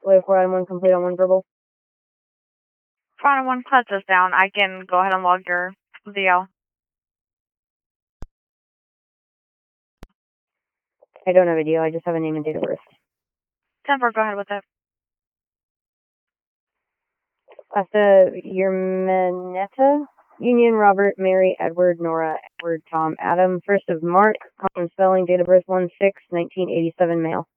Wait, 4 out of 1 complete on 1 verbal. 4 out of 1 cuts us down. I can go ahead and log your ZL. I don't have a deal, I just have a name and date of birth. 10-4, go ahead with it. Asta Yermaneta, Union, Robert, Mary, Edward, Nora, Edward, Tom, Adam, 1st of March, common spelling, date of birth 1/6/1987, male.